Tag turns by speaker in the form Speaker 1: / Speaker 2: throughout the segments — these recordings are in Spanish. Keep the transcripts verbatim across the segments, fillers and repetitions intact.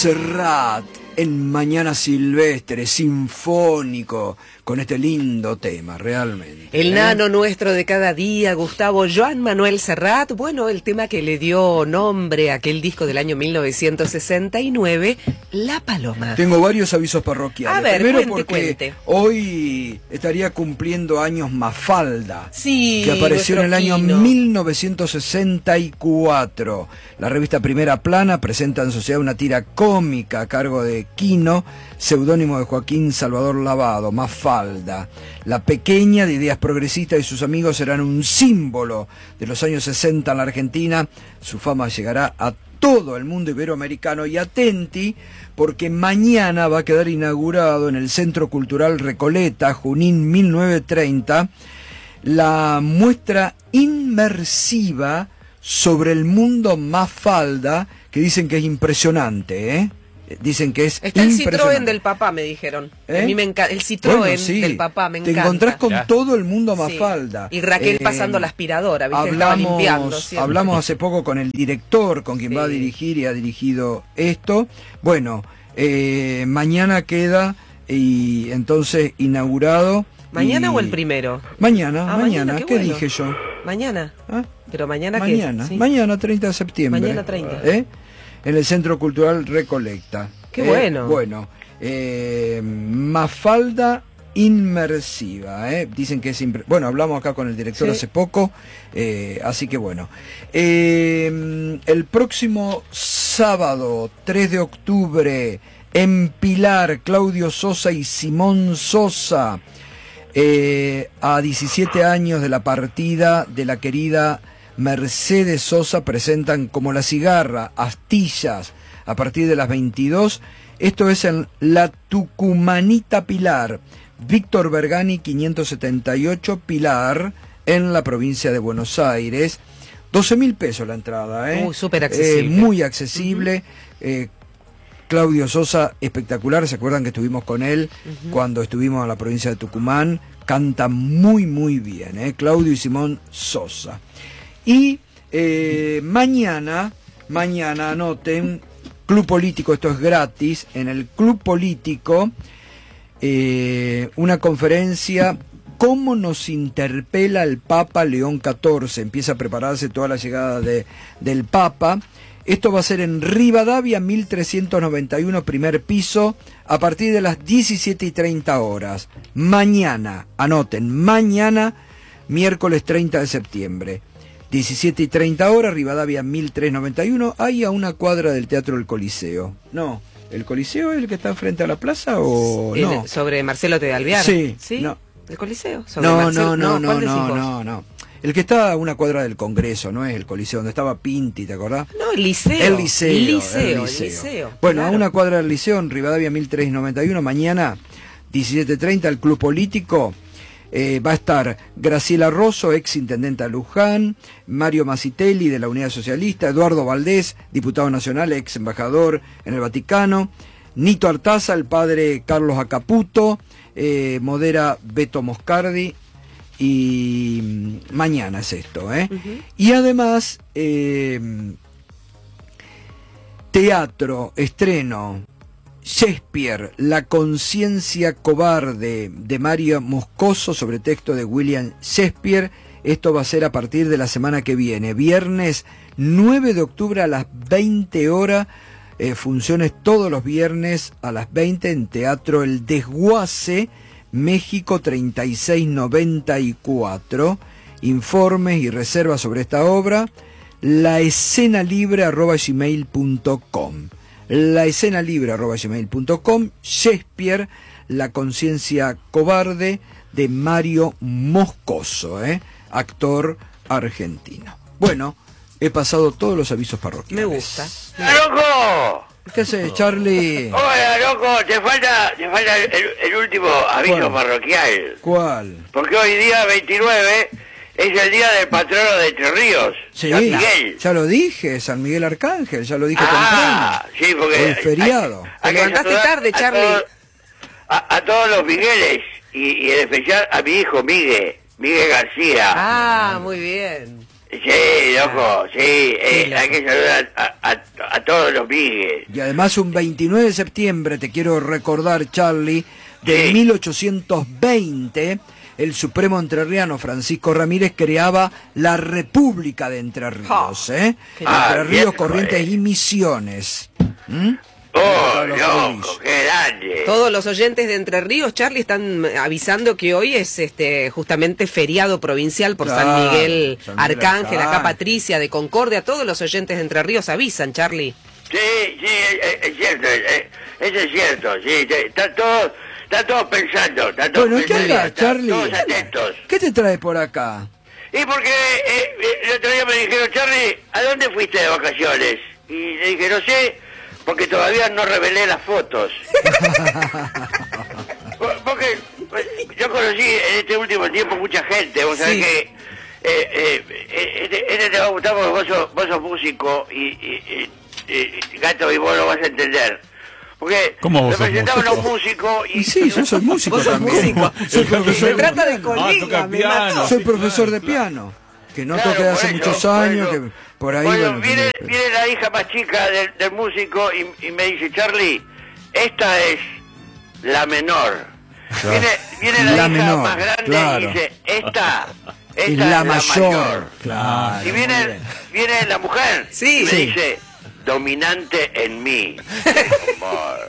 Speaker 1: Serrat en Mañana Silvestre, sinfónico, con este lindo tema, realmente.
Speaker 2: El
Speaker 1: ¿eh?
Speaker 2: nano nuestro de cada día, Gustavo Joan Manuel Serrat, bueno, el tema que le dio nombre a aquel disco del año mil novecientos sesenta y nueve, La Paloma.
Speaker 1: Tengo varios avisos parroquiales.
Speaker 2: A ver,
Speaker 1: Primero
Speaker 2: cuente,
Speaker 1: porque
Speaker 2: cuente.
Speaker 1: hoy estaría cumpliendo años Mafalda,
Speaker 2: Sí,
Speaker 1: que apareció en el año
Speaker 2: Quino.
Speaker 1: mil novecientos sesenta y cuatro. La revista Primera Plana presenta en sociedad una tira cómica a cargo de Quino, seudónimo de Joaquín Salvador Lavado, Mafalda. La pequeña de ideas progresistas y sus amigos serán un símbolo de los años sesenta en la Argentina. Su fama llegará a todo el mundo iberoamericano, y atenti porque mañana va a quedar inaugurado en el Centro Cultural Recoleta, Junín mil novecientos treinta, la muestra inmersiva sobre el mundo Mafalda, que dicen que es impresionante, ¿eh? Dicen que es
Speaker 2: Está el
Speaker 1: impresionante.
Speaker 2: Citroën del papá, me dijeron.
Speaker 1: ¿Eh?
Speaker 2: A mí me encanta. El Citroën
Speaker 1: Bueno, sí,
Speaker 2: del papá, me
Speaker 1: te
Speaker 2: encanta.
Speaker 1: encontrás con
Speaker 3: Ya.
Speaker 1: todo el mundo
Speaker 2: Sí.
Speaker 1: Mafalda.
Speaker 2: Y Raquel
Speaker 1: Eh,
Speaker 2: pasando la aspiradora, ¿viste? Estaba limpiando
Speaker 1: Hablamos,
Speaker 2: siempre.
Speaker 1: hablamos hace poco con el director, con quien
Speaker 2: Sí.
Speaker 1: va a dirigir y ha dirigido esto. Bueno, eh, mañana queda y entonces inaugurado.
Speaker 2: ¿Mañana
Speaker 1: y-
Speaker 2: o el primero?
Speaker 1: Mañana,
Speaker 2: Ah,
Speaker 1: mañana.
Speaker 2: mañana, qué
Speaker 1: ¿Qué
Speaker 2: bueno.
Speaker 1: dije yo?
Speaker 2: Mañana.
Speaker 1: ¿Ah?
Speaker 2: ¿Pero mañana qué?
Speaker 1: Mañana,
Speaker 2: Sí.
Speaker 1: mañana treinta de septiembre.
Speaker 2: Mañana treinta.
Speaker 1: ¿Eh? En el Centro Cultural Recolecta.
Speaker 2: Qué
Speaker 1: Eh,
Speaker 2: bueno.
Speaker 1: Bueno, eh, Mafalda inmersiva, ¿eh? Dicen que es impre... Bueno, hablamos acá con el director
Speaker 2: Sí.
Speaker 1: hace poco, eh, así que bueno. Eh, el próximo sábado, tres de octubre, en Pilar, Claudio Sosa y Simón Sosa, eh, a diecisiete años de la partida de la querida Mercedes Sosa, presentan Como la cigarra, Astillas, a partir de las veintidós. Esto es en la Tucumanita Pilar, Víctor Bergani quinientos setenta y ocho, Pilar, en la provincia de Buenos Aires. doce mil pesos la entrada, ¿eh?
Speaker 2: Uy, súper accesible.
Speaker 1: Eh, muy accesible. Uh-huh. eh, Claudio Sosa, espectacular. ¿Se acuerdan que estuvimos con él uh-huh. cuando estuvimos en la provincia de Tucumán? Canta muy, muy bien, ¿eh? Claudio y Simón Sosa. Y eh, mañana, mañana anoten, Club Político, esto es gratis, en el Club Político, eh, una conferencia, ¿Cómo nos interpela el Papa León catorce? Empieza a prepararse toda la llegada de, del Papa. Esto va a ser en Rivadavia mil trescientos noventa y uno, primer piso, a partir de las diecisiete y treinta horas. Mañana, anoten, mañana, miércoles treinta de septiembre. diecisiete y treinta horas, Rivadavia mil trescientos noventa y uno, ahí a una cuadra del Teatro del Coliseo. No, ¿el Coliseo es el que está frente a la plaza o
Speaker 2: El-
Speaker 1: no?
Speaker 2: Sobre Marcelo T. de Alvear.
Speaker 1: Sí,
Speaker 2: ¿Sí?
Speaker 1: no.
Speaker 2: ¿El Coliseo? Sobre
Speaker 1: No,
Speaker 2: Marcelo-
Speaker 1: no, no, no,
Speaker 2: ¿cuál decís
Speaker 1: no,
Speaker 2: vos?
Speaker 1: no, no. El que está a una cuadra del Congreso, no es el Coliseo, donde estaba Pinti, ¿te acordás?
Speaker 2: No, el Liceo.
Speaker 1: El liceo,
Speaker 2: El
Speaker 1: el
Speaker 2: Liceo,
Speaker 1: liceo.
Speaker 2: el Liceo,
Speaker 1: Bueno,
Speaker 2: claro.
Speaker 1: a una cuadra del liceo, en Rivadavia mil trescientos noventa y uno, mañana, diecisiete treinta, el Club Político. Eh, va a estar Graciela Rosso, ex intendenta de Luján, Mario Masitelli, de la Unidad Socialista, Eduardo Valdés, diputado nacional, ex embajador en el Vaticano, Nito Artaza, el padre Carlos Acaputo, eh, modera Beto Moscardi, y mm, mañana es esto, ¿eh?
Speaker 2: Uh-huh.
Speaker 1: Y además, eh, teatro, estreno, Shakespeare, La conciencia cobarde, de Mario Moscoso, sobre texto de William Shakespeare. Esto va a ser a partir de la semana que viene, viernes nueve de octubre a las veinte horas, eh, funciones todos los viernes a las veinte en Teatro El Desguace, México treinta y seis noventa y cuatro. Informes y reservas sobre esta obra, la escena libre arroba gmail punto com. La escena libre arroba gmail punto com. Shakespeare, La conciencia cobarde, de Mario Moscoso, ¿eh? Actor argentino. Bueno, he pasado todos los avisos parroquiales.
Speaker 2: Me gusta.
Speaker 3: ¡Loco!
Speaker 1: ¿Qué haces, Charlie?
Speaker 3: Hola, loco, te falta, te falta el, el último aviso
Speaker 1: ¿Cuál?
Speaker 3: parroquial.
Speaker 1: ¿Cuál?
Speaker 3: Porque hoy día veintinueve es el día del patrono de Entre Ríos,
Speaker 1: Sí,
Speaker 3: San Miguel.
Speaker 1: ya lo dije, San Miguel Arcángel, ya lo dije
Speaker 3: Ah, sí, porque...
Speaker 1: Hoy es feriado.
Speaker 3: hay- hay
Speaker 2: Te
Speaker 3: que
Speaker 2: levantaste
Speaker 3: saludar
Speaker 2: tarde,
Speaker 3: a
Speaker 2: Charlie.
Speaker 3: todos- A, a todos los Migueles, y, y en especial a mi hijo Miguel, Miguel García.
Speaker 2: Ah, muy bien.
Speaker 3: Sí, loco, sí, eh, hay que saludar a, a, a todos los Miguel.
Speaker 1: Y además un veintinueve de septiembre, te quiero recordar, Charlie, de
Speaker 3: Sí.
Speaker 1: mil ochocientos veinte, el supremo entrerriano Francisco Ramírez creaba la República de Entre Ríos, ¿eh?
Speaker 3: Ah,
Speaker 1: Entre Ríos,
Speaker 3: bien,
Speaker 1: Corrientes
Speaker 3: joder.
Speaker 1: y Misiones. ¿Mm?
Speaker 3: Oh,
Speaker 1: Todos los
Speaker 3: loco,
Speaker 1: jubilos.
Speaker 3: qué grande.
Speaker 2: Todos los oyentes de Entre Ríos, Charlie, están avisando que hoy es este justamente feriado provincial por San
Speaker 1: Claro,
Speaker 2: Miguel
Speaker 1: San Miguel
Speaker 2: Arcángel, acá
Speaker 1: Arcángel.
Speaker 2: Patricia de Concordia. Todos los oyentes de Entre Ríos avisan, Charlie.
Speaker 3: Sí, sí, es, es cierto, eh, eso es cierto, sí, sí, están todos, están todos pensando, están todos
Speaker 1: Bueno, ¿y qué
Speaker 3: pensando,
Speaker 1: andas,
Speaker 3: están
Speaker 1: Charlie?
Speaker 3: todos atentos.
Speaker 1: ¿Qué te traes por acá?
Speaker 3: Y porque eh, eh, el otro día me dijeron, Charlie, ¿a dónde fuiste de vacaciones? Y le dije, no sé, porque todavía no revelé las fotos. Por- porque pues, yo conocí en este último tiempo mucha gente, vos sabés
Speaker 2: Sí.
Speaker 3: que eh, eh, eh, este, este te va a gustar porque vos sos, vos sos músico y, y, y- y, Gato, y vos lo vas a entender. Porque
Speaker 4: ¿Cómo vos sos
Speaker 3: representaba a los
Speaker 4: músico?
Speaker 3: músicos y...
Speaker 1: Y sí, yo soy músico
Speaker 2: Vos sos
Speaker 1: también.
Speaker 2: músico.
Speaker 1: Soy profesor
Speaker 2: Se
Speaker 1: de
Speaker 2: trata de
Speaker 1: piano.
Speaker 2: colega,
Speaker 4: toca
Speaker 2: me
Speaker 4: piano.
Speaker 2: mató.
Speaker 1: Soy
Speaker 4: Sí,
Speaker 1: profesor de
Speaker 4: claro,
Speaker 1: piano. Que no
Speaker 3: Claro,
Speaker 1: toqué
Speaker 3: por
Speaker 1: hace
Speaker 3: eso,
Speaker 1: muchos
Speaker 3: por
Speaker 1: años,
Speaker 3: eso.
Speaker 1: que por ahí...
Speaker 3: Bueno,
Speaker 1: bueno,
Speaker 3: viene,
Speaker 1: tenía-
Speaker 3: viene la hija más chica del, del músico y, y me dice, Charlie, esta es la menor. Viene, viene la,
Speaker 1: La
Speaker 3: hija
Speaker 1: menor,
Speaker 3: más grande
Speaker 1: claro.
Speaker 3: y dice, esta, esta
Speaker 1: es
Speaker 3: es
Speaker 1: la
Speaker 3: la
Speaker 1: mayor.
Speaker 3: mayor.
Speaker 1: Claro,
Speaker 3: Y
Speaker 1: muy
Speaker 3: viene,
Speaker 1: bien.
Speaker 3: viene la mujer
Speaker 2: Sí.
Speaker 3: y me
Speaker 1: Sí.
Speaker 3: dice, dominante en mí. Amor.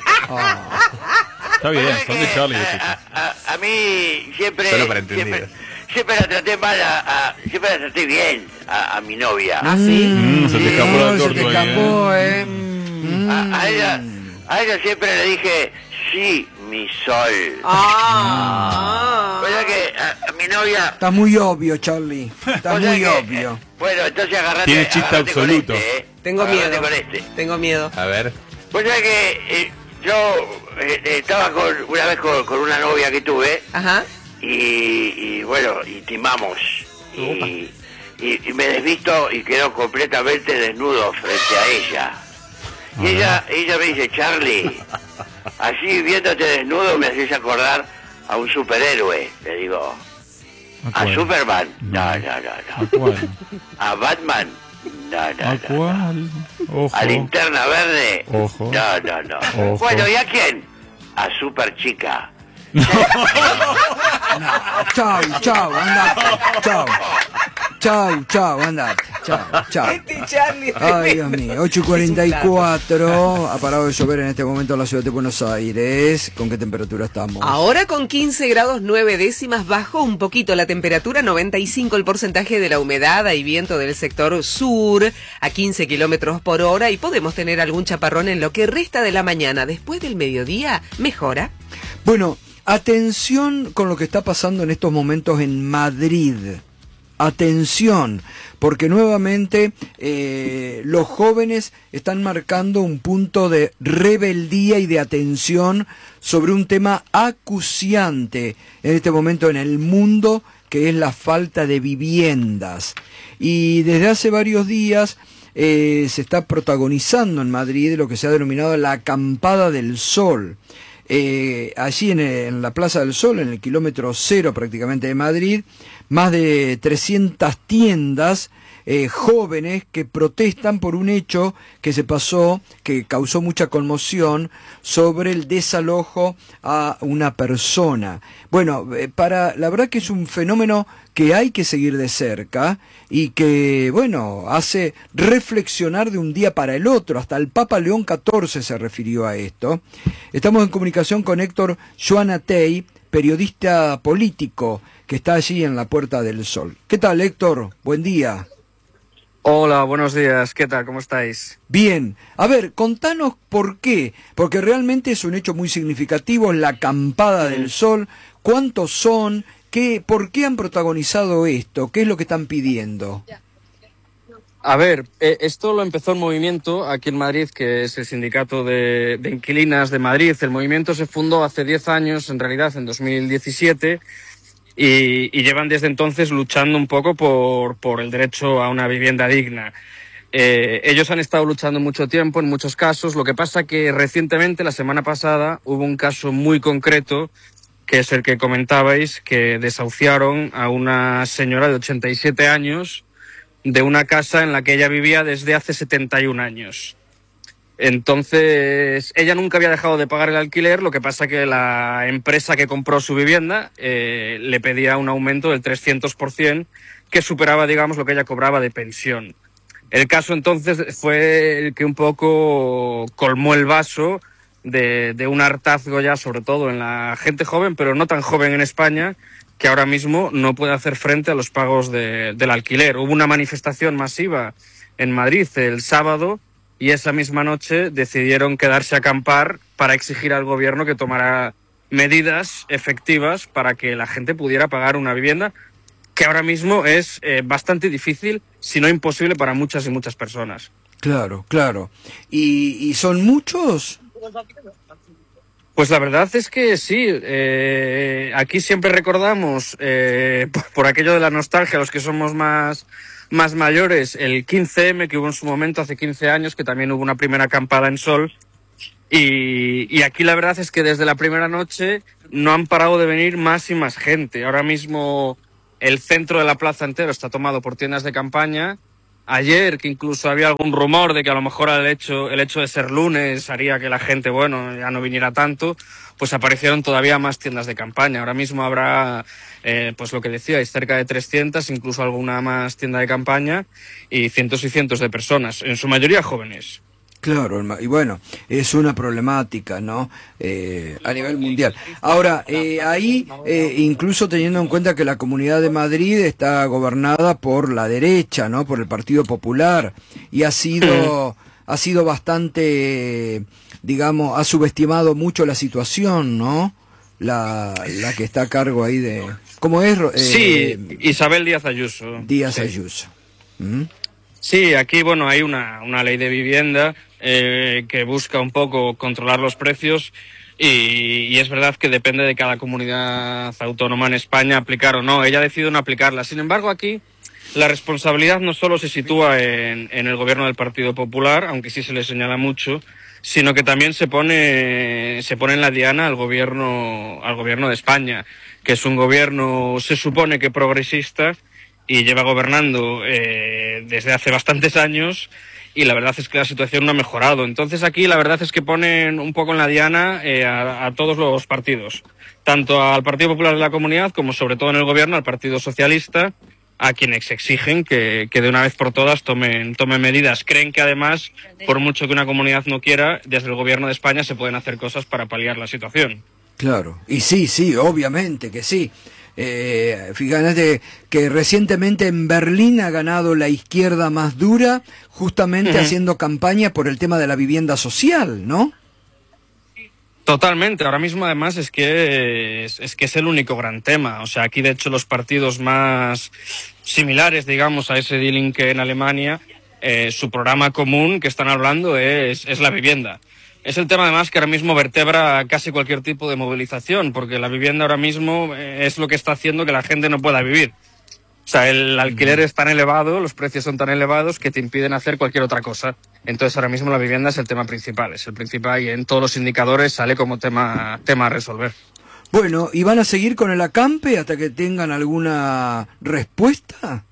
Speaker 4: Está bien,
Speaker 3: ¿Sabés
Speaker 4: son
Speaker 3: que
Speaker 4: de Charlie. de
Speaker 3: a,
Speaker 4: chicos.
Speaker 3: a- a- a mí siempre,
Speaker 5: Solo para entendidos.
Speaker 3: siempre, siempre la traté mal, a, a- siempre la traté bien a, a mi novia.
Speaker 2: ¿Ah, sí?
Speaker 4: Mm, se te
Speaker 3: Sí.
Speaker 4: escapó la
Speaker 1: No, se
Speaker 4: torta
Speaker 1: te
Speaker 4: ahí,
Speaker 1: escapó,
Speaker 4: ¿eh?
Speaker 1: ¿eh?
Speaker 3: A, a ella, a ella siempre le dije, sí, mi sol.
Speaker 2: Ah.
Speaker 3: O sea que a, a mi novia...
Speaker 1: Está muy obvio, Charlie. Está
Speaker 3: o sea
Speaker 1: muy
Speaker 3: que,
Speaker 1: obvio.
Speaker 3: eh, bueno, entonces agarrate,
Speaker 4: Tiene chiste
Speaker 3: agarrate con
Speaker 4: absoluto.
Speaker 3: este, ¿eh?
Speaker 2: Tengo
Speaker 3: Agarrate
Speaker 2: miedo.
Speaker 3: con este.
Speaker 2: Tengo miedo.
Speaker 5: A ver.
Speaker 3: Pues sabés que eh, yo eh, eh, estaba con, una vez con, con una novia que tuve
Speaker 2: Ajá.
Speaker 3: y, y bueno, y timamos. Y, y, y me desvisto y quedo completamente desnudo frente a ella. Y ella, ella me dice, Charlie, así viéndote desnudo me haces acordar a un superhéroe. Le digo,
Speaker 4: ¿A
Speaker 3: ¿a
Speaker 4: cuál?
Speaker 3: Superman? No, no, no,
Speaker 4: ¿A
Speaker 3: no.
Speaker 4: cuál?
Speaker 3: ¿A Batman? No, no,
Speaker 4: ¿A
Speaker 3: no.
Speaker 4: cuál? Ojo.
Speaker 3: ¿A Linterna Verde?
Speaker 4: Ojo.
Speaker 3: No, no, no.
Speaker 4: Ojo.
Speaker 3: Bueno, ¿y a quién? A Super Chica.
Speaker 1: Chau, chau, andate. Chau. Chau, chau, andate. Chau, chau.
Speaker 2: Este Charlie.
Speaker 1: Ay, Dios mío, ocho y cuarenta y cuatro, ha parado de llover en este momento en la ciudad de Buenos Aires. ¿Con qué temperatura estamos?
Speaker 2: Ahora con quince grados nueve décimas, bajó un poquito la temperatura, noventa y cinco el porcentaje de la humedad, hay viento del sector sur a quince kilómetros por hora y podemos tener algún chaparrón en lo que resta de la mañana. Después del mediodía, mejora.
Speaker 1: Bueno, atención con lo que está pasando en estos momentos en Madrid. Atención, porque nuevamente eh, los jóvenes están marcando un punto de rebeldía y de atención sobre un tema acuciante en este momento en el mundo, que es la falta de viviendas. Y desde hace varios días eh, se está protagonizando en Madrid lo que se ha denominado la acampada del sol. Eh, allí en, en la Plaza del Sol, en el kilómetro cero prácticamente de Madrid, más de trescientas tiendas eh, jóvenes que protestan por un hecho que se pasó, que causó mucha conmoción, sobre el desalojo a una persona. Bueno, eh, para la verdad que es un fenómeno que hay que seguir de cerca y que, bueno, hace reflexionar de un día para el otro. Hasta el Papa León catorce se refirió a esto. Estamos en comunicación con Héctor Joanatey, periodista político que está allí en la Puerta del Sol. ¿Qué tal, Héctor? Buen día.
Speaker 6: Hola, buenos días. ¿Qué tal? ¿Cómo estáis?
Speaker 1: Bien. A ver, contanos por qué. Porque realmente es un hecho muy significativo, la acampada del sol. ¿Cuántos son? ¿Qué, ¿Por qué han protagonizado esto? ¿Qué es lo que están pidiendo?
Speaker 6: A ver, eh, esto lo empezó el movimiento aquí en Madrid, que es el sindicato de, de inquilinas de Madrid. El movimiento se fundó hace diez años, en realidad en dos mil diecisiete, y, y llevan desde entonces luchando un poco por, por el derecho a una vivienda digna. Eh, ellos han estado luchando mucho tiempo en muchos casos. Lo que pasa que recientemente, la semana pasada, hubo un caso muy concreto, que es el que comentabais, que desahuciaron a una señora de ochenta y siete años de una casa en la que ella vivía desde hace setenta y un años. Entonces, ella nunca había dejado de pagar el alquiler, lo que pasa que la empresa que compró su vivienda eh, le pedía un aumento del trescientos por ciento, que superaba, digamos, lo que ella cobraba de pensión. El caso entonces fue el que un poco colmó el vaso de, de un hartazgo ya, sobre todo en la gente joven, pero no tan joven en España, que ahora mismo no puede hacer frente a los pagos de, del alquiler. Hubo una manifestación masiva en Madrid el sábado, y esa misma noche decidieron quedarse a acampar para exigir al gobierno que tomara medidas efectivas para que la gente pudiera pagar una vivienda que ahora mismo es eh, bastante difícil, si no imposible, para muchas y muchas personas.
Speaker 1: Claro, claro. ¿Y, y son muchos?
Speaker 6: Pues la verdad es que sí. Eh, aquí siempre recordamos, eh, por, por aquello de la nostalgia, los que somos más... más mayores, el quince eme que hubo en su momento hace quince años, que también hubo una primera acampada en Sol, y, y aquí la verdad es que desde la primera noche no han parado de venir más y más gente. Ahora mismo el centro de la plaza entero está tomado por tiendas de campaña. Ayer, que incluso había algún rumor de que a lo mejor el hecho, el hecho de ser lunes haría que la gente, bueno, ya no viniera tanto, pues aparecieron todavía más tiendas de campaña. Ahora mismo habrá, eh, pues lo que decíais, cerca de trescientas, incluso alguna más tienda de campaña, y cientos y cientos de personas, en su mayoría jóvenes.
Speaker 1: Claro, y bueno, es una problemática, ¿no? Eh, a nivel mundial. Ahora, eh, ahí, eh, incluso teniendo en cuenta que la Comunidad de Madrid está gobernada por la derecha, ¿no? Por el Partido Popular, y ha sido, ha sido bastante, digamos, ha subestimado mucho la situación, ¿no? La, la que está a cargo ahí de... ¿Cómo es? Eh,
Speaker 6: sí, Isabel Díaz Ayuso.
Speaker 1: Díaz
Speaker 6: sí.
Speaker 1: Ayuso. ¿Mm?
Speaker 6: Sí, aquí, bueno, hay una, una ley de vivienda eh, que busca un poco controlar los precios y, y es verdad que depende de cada comunidad autónoma en España aplicar o no. Ella ha decidido no aplicarla. Sin embargo, aquí la responsabilidad no solo se sitúa en, en el gobierno del Partido Popular, aunque sí se le señala mucho, sino que también se pone, se pone en la diana al gobierno, al gobierno de España, que es un gobierno, se supone que progresista, y lleva gobernando eh, desde hace bastantes años, y la verdad es que la situación no ha mejorado. Entonces aquí la verdad es que ponen un poco en la diana eh, a, a todos los partidos, tanto al Partido Popular de la Comunidad como sobre todo en el gobierno al Partido Socialista, a quienes exigen que, que de una vez por todas tomen, tomen medidas. Creen que además, por mucho que una comunidad no quiera, desde el gobierno de España se pueden hacer cosas para paliar la situación.
Speaker 1: Claro, y sí, sí, obviamente que sí. Eh, fíjate que recientemente en Berlín ha ganado la izquierda más dura, justamente uh-huh. haciendo campaña por el tema de la vivienda social, ¿no?
Speaker 6: Totalmente. Ahora mismo además es que es, es que es el único gran tema. O sea, aquí de hecho los partidos más similares, digamos, a ese Die Linke en Alemania, eh, su programa común que están hablando es, es la vivienda. Es el tema además que ahora mismo vertebra casi cualquier tipo de movilización, porque la vivienda ahora mismo es lo que está haciendo que la gente no pueda vivir. O sea, el alquiler es tan elevado, los precios son tan elevados que te impiden hacer cualquier otra cosa. Entonces ahora mismo la vivienda es el tema principal, es el principal y en todos los indicadores sale como tema, tema a resolver.
Speaker 1: Bueno, ¿y van a seguir con el acampe hasta que tengan alguna respuesta?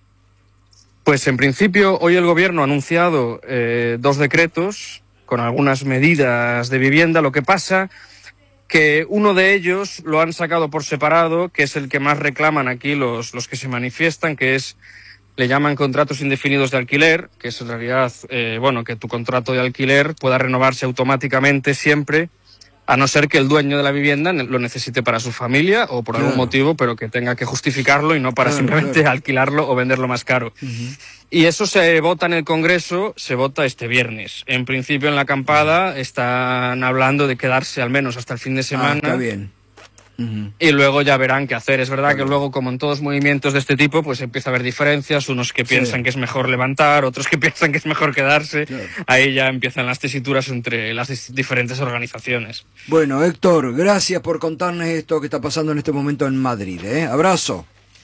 Speaker 6: Pues en principio hoy el gobierno ha anunciado eh, dos decretos con algunas medidas de vivienda. Lo que pasa que uno de ellos lo han sacado por separado, que es el que más reclaman aquí los, los que se manifiestan, que es, le llaman contratos indefinidos de alquiler, que es en realidad, eh, bueno, que tu contrato de alquiler pueda renovarse automáticamente siempre, a no ser que el dueño de la vivienda lo necesite para su familia o por claro. algún motivo, pero que tenga que justificarlo y no para claro, simplemente claro. alquilarlo o venderlo más caro. Uh-huh. Y eso se vota en el Congreso, se vota este viernes. En principio en la acampada están hablando de quedarse al menos hasta el fin de semana.
Speaker 1: Ah, está bien. Uh-huh.
Speaker 6: Y luego ya verán qué hacer. Es verdad claro. que luego, como en todos movimientos de este tipo, pues empieza a haber diferencias, unos que piensan sí. que es mejor levantar, otros que piensan que es mejor quedarse. Claro. Ahí ya empiezan las tesituras entre las diferentes organizaciones.
Speaker 1: Bueno, Héctor, gracias por contarnos esto que está pasando en este momento en Madrid, ¿eh? Abrazo.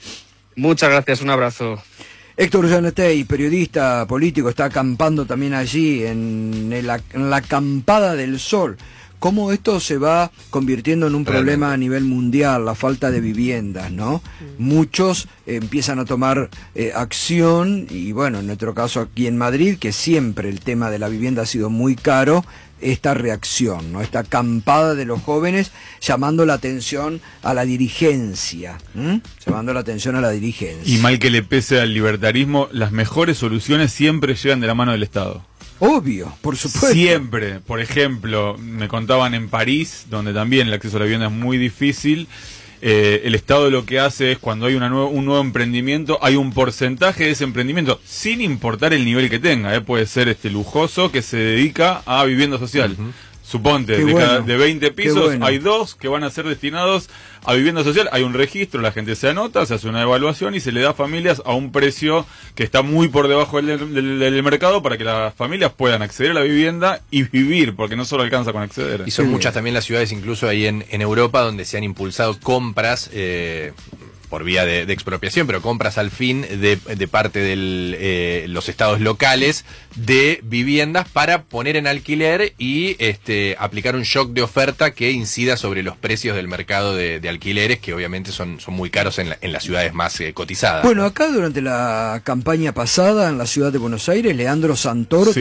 Speaker 6: Muchas gracias, un abrazo.
Speaker 1: Héctor Giannettei, periodista político, está acampando también allí en, el, en la acampada del Sol. cómo esto se va convirtiendo en un
Speaker 5: Realmente.
Speaker 1: problema a nivel mundial, la falta de viviendas, ¿no? Muchos eh, empiezan a tomar eh, acción, y bueno, en nuestro caso aquí en Madrid, que siempre el tema de la vivienda ha sido muy caro, esta reacción, ¿no? Esta acampada de los jóvenes llamando la atención a la dirigencia, ¿m? llamando la atención a la dirigencia.
Speaker 4: Y mal que le pese al libertarismo, las mejores soluciones siempre llegan de la mano del Estado.
Speaker 1: Obvio, por supuesto.
Speaker 4: Siempre. Por ejemplo, me contaban en París, donde también el acceso a la vivienda es muy difícil. Eh, el Estado lo que hace es, cuando hay una nuevo, un nuevo emprendimiento, hay un porcentaje de ese emprendimiento, sin importar el nivel que tenga, eh, puede ser este lujoso, que se dedica a vivienda social. Uh-huh. Suponte,
Speaker 1: Qué
Speaker 4: de,
Speaker 1: bueno,
Speaker 4: cada, de veinte pisos,
Speaker 1: bueno.
Speaker 4: hay dos que van a ser destinados a vivienda social. Hay un registro, la gente se anota, se hace una evaluación y se le da a familias a un precio que está muy por debajo del, del, del mercado, para que las familias puedan acceder a la vivienda y vivir, porque no solo alcanza con acceder.
Speaker 5: Y son
Speaker 1: Sí.
Speaker 5: muchas también las ciudades, incluso ahí en, en Europa, donde se han impulsado compras eh, por vía de, de expropiación, pero compras al fin de, de parte de eh, los estados locales de viviendas para poner en alquiler y este, aplicar un shock de oferta que incida sobre los precios del mercado de, de alquileres, que obviamente son, son muy caros en, la, en las ciudades más eh, cotizadas.
Speaker 1: Bueno, acá durante la campaña pasada en la ciudad de Buenos Aires, Leandro Santoro
Speaker 4: Sí.